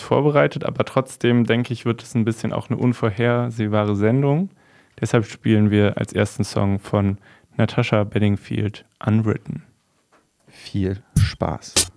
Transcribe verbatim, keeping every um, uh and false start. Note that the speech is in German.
vorbereitet, aber trotzdem, denke ich, wird es ein bisschen auch eine unvorhersehbare Sendung. Deshalb spielen wir als ersten Song von Natasha Bedingfield Unwritten. Viel Spaß.